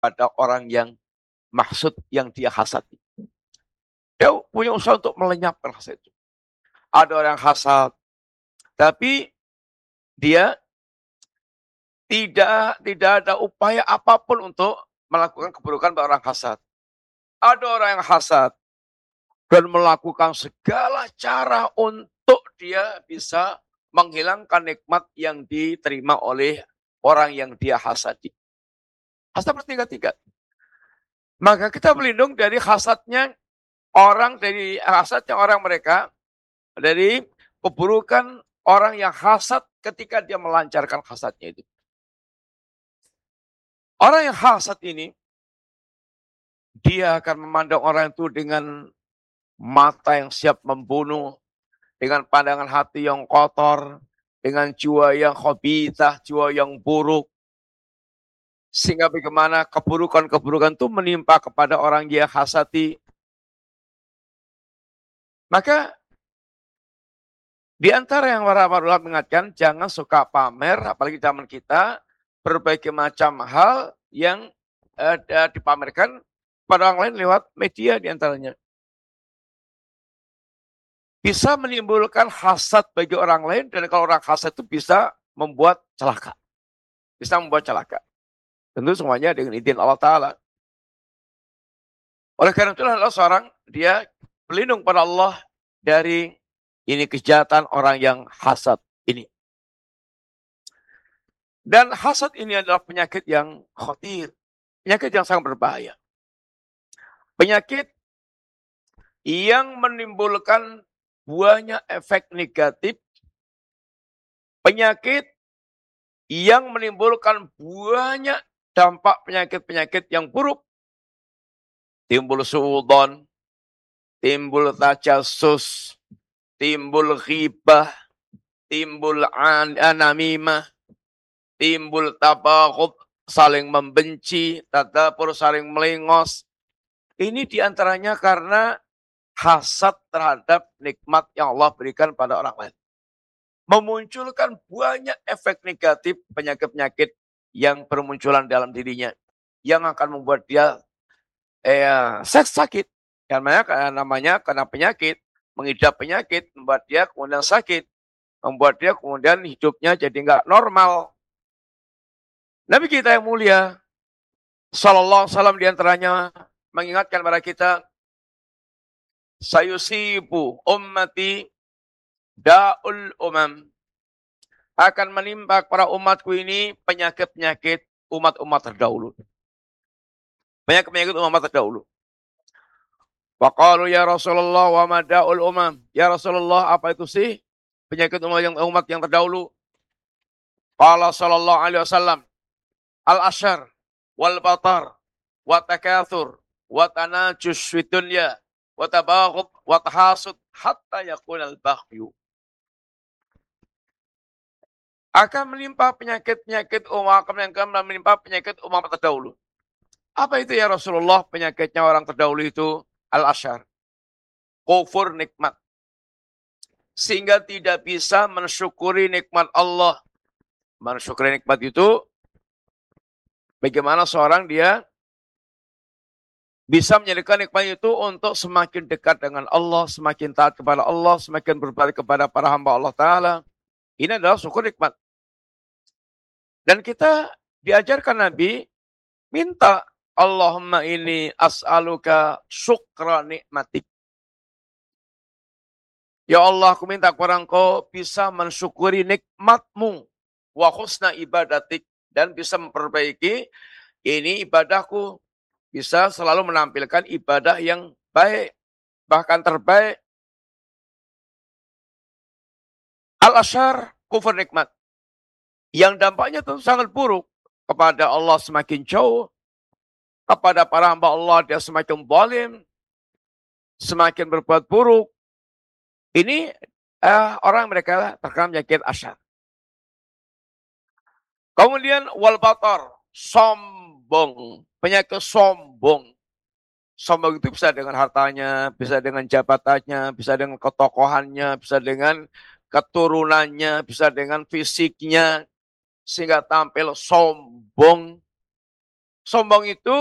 pada orang yang maksud yang dia hasadi. Dia punya usaha untuk melenyapkan hasad itu. Ada orang hasad, tapi dia tidak ada upaya apapun untuk melakukan keburukan pada orang hasad. Ada orang yang hasad dan melakukan segala cara untuk dia bisa menghilangkan nikmat yang diterima oleh orang yang dia hasadi. Hasad bertingkat-tingkat. Maka kita berlindung dari hasadnya orang, dari hasadnya orang mereka, dari keburukan orang yang hasad ketika dia melancarkan hasadnya itu. Orang yang hasad ini, dia akan memandang orang itu dengan mata yang siap membunuh, dengan pandangan hati yang kotor, dengan jiwa yang khabithah, jiwa yang buruk. Sehingga bagaimana keburukan-keburukan itu menimpa kepada orang dia hasati. Maka di antara yang para ulama mengingatkan, jangan suka pamer, apalagi zaman kita, berbagai macam hal yang dipamerkan pada orang lain lewat media di antaranya. Bisa menimbulkan hasad bagi orang lain, dan kalau orang hasad itu bisa membuat celaka. Bisa membuat celaka. Tentu semuanya dengan izin Allah Ta'ala. Oleh karena itulah seorang, dia berlindung pada Allah dari ini kejahatan orang yang hasad ini. Dan hasad ini adalah penyakit yang khatir. Penyakit yang sangat berbahaya. Penyakit yang menimbulkan banyak efek negatif. Penyakit yang menimbulkan banyak dampak penyakit-penyakit yang buruk. Timbul suudon, timbul tajasus, timbul ghibah, timbul anamimah, timbul tabaghud, saling membenci, tadabur, saling melengos. Ini diantaranya karena hasad terhadap nikmat yang Allah berikan pada orang lain. Memunculkan banyak efek negatif penyakit-penyakit yang bermunculan dalam dirinya. Yang akan membuat dia sakit. Karena namanya karena penyakit, mengidap penyakit, membuat dia kemudian sakit. Membuat dia kemudian hidupnya jadi nggak normal. Nabi kita yang mulia, sallallahu alaihi wasallam diantaranya mengingatkan kepada kita, sayusibu ummati da'ul umam. Akan menimpa para umatku ini penyakit-penyakit umat-umat terdahulu. Penyakit-penyakit umat terdahulu. Waqalu ya Rasulullah wa mada'ul umam. Ya Rasulullah, apa itu sih penyakit umat yang terdahulu? Qala sallallahu alaihi wasallam, al-ashar wal batar wa takatsur wa tanajus fid dunya wa tabaghud wa tahasud hatta yakuna al-baghyu. Akan menimpa penyakit-penyakit umat, akan menimpa penyakit umat terdahulu. Apa itu ya Rasulullah penyakitnya orang terdahulu itu? Al-ashar. Kufur nikmat. Sehingga tidak bisa mensyukuri nikmat Allah. Mensyukuri nikmat itu, bagaimana seorang dia bisa menjadikan nikmat itu untuk semakin dekat dengan Allah, semakin taat kepada Allah, semakin berbalik kepada para hamba Allah Ta'ala. Ini adalah syukur nikmat. Dan kita diajarkan Nabi, minta, Allahumma ini as'aluka syukra nikmatik. Ya Allah, aku minta kepada Engkau bisa mensyukuri nikmatmu wa husna ibadatik, dan bisa memperbaiki ini ibadahku, bisa selalu menampilkan ibadah yang baik, bahkan terbaik. Al-ashar, kufur nikmat, yang dampaknya tentu sangat buruk. Kepada Allah semakin jauh, kepada para hamba Allah dia semakin zalim, semakin berbuat buruk. Ini orang mereka terkena penyakit asyar. Kemudian wal batar, sombong, penyakit sombong. Sombong itu bisa dengan hartanya, bisa dengan jabatannya, bisa dengan ketokohannya, bisa dengan keturunannya, bisa dengan fisiknya, sehingga tampil sombong. Sombong itu